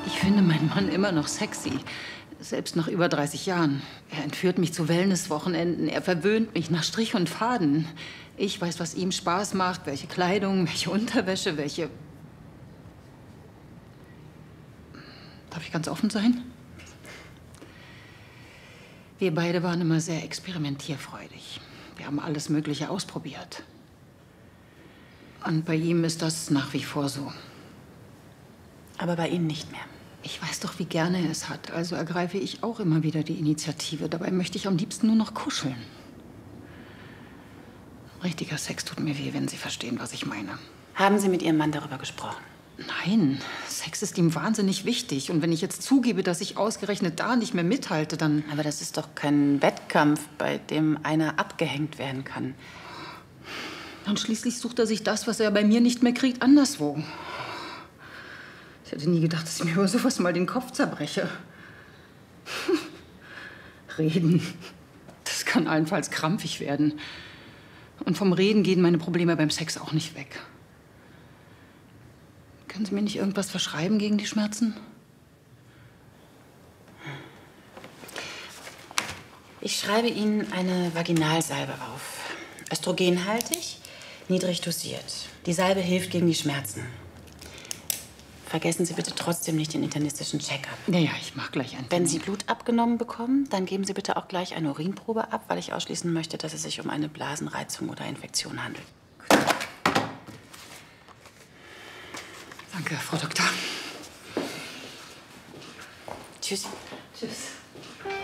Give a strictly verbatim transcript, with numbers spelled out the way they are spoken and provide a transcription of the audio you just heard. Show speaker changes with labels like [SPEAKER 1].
[SPEAKER 1] Ich finde meinen Mann immer noch sexy. Selbst nach über dreißig Jahren. Er entführt mich zu Wellnesswochenenden. Er verwöhnt mich nach Strich und Faden. Ich weiß, was ihm Spaß macht, welche Kleidung, welche Unterwäsche, welche... Darf ich ganz offen sein? Wir beide waren immer sehr experimentierfreudig. Wir haben alles Mögliche ausprobiert. Und bei ihm ist das nach wie vor so.
[SPEAKER 2] Aber bei Ihnen nicht mehr.
[SPEAKER 1] Ich weiß doch, wie gerne er es hat. Also ergreife ich auch immer wieder die Initiative. Dabei möchte ich am liebsten nur noch kuscheln. Richtiger Sex tut mir weh, wenn Sie verstehen, was ich meine.
[SPEAKER 2] Haben Sie mit Ihrem Mann darüber gesprochen?
[SPEAKER 1] Nein, Sex ist ihm wahnsinnig wichtig. Und wenn ich jetzt zugebe, dass ich ausgerechnet da nicht mehr mithalte, dann...
[SPEAKER 2] Aber das ist doch kein Wettkampf, bei dem einer abgehängt werden kann.
[SPEAKER 1] Und schließlich sucht er sich das, was er bei mir nicht mehr kriegt, anderswo. Ich hätte nie gedacht, dass ich mir über sowas mal den Kopf zerbreche. Reden. Das kann allenfalls krampfig werden. Und vom Reden gehen meine Probleme beim Sex auch nicht weg. Können Sie mir nicht irgendwas verschreiben gegen die Schmerzen?
[SPEAKER 2] Ich schreibe Ihnen eine Vaginalsalbe auf. Östrogenhaltig, niedrig dosiert. Die Salbe hilft gegen die Schmerzen. Vergessen Sie bitte trotzdem nicht den internistischen Check-up.
[SPEAKER 1] Ja, ja, ich mach gleich einen.
[SPEAKER 2] Wenn Sie Blut abgenommen bekommen, dann geben Sie bitte auch gleich eine Urinprobe ab, weil ich ausschließen möchte, dass es sich um eine Blasenreizung oder Infektion handelt.
[SPEAKER 1] Gut. Danke, Frau Doktor.
[SPEAKER 2] Tschüss.
[SPEAKER 1] Tschüss.